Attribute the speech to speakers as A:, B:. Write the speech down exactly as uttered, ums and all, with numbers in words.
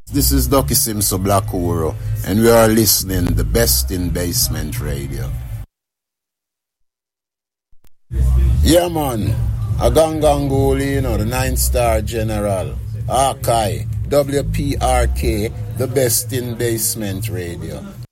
A: This is Ducky Simpson Blackuro, and we are listening to the best in basement radio. Yeah, man. A Gangangoli, you know, the nine-star general. Arkai, W P R K, the best in basement radio.